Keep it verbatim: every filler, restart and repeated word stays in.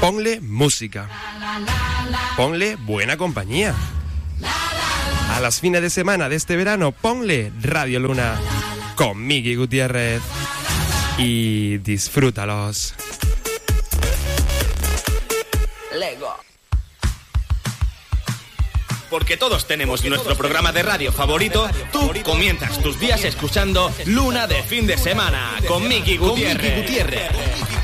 Ponle música. Ponle buena compañía. A las fines de semana de este verano, ponle Radio Luna con Miki Gutiérrez y disfrútalos. Lego. Porque todos tenemos Porque nuestro todos programa de radio favorito, tú comienzas tus días escuchando Luna de fin de semana con Miki Gutiérrez. Con Miki Gutiérrez.